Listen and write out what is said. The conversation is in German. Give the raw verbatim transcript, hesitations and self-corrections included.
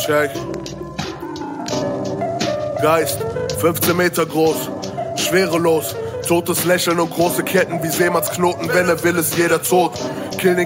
Check. Geist, fünfzehn Meter groß, schwerelos, totes Lächeln und große Ketten wie Seemannsknoten, wenn er will, ist jeder tot. Kill den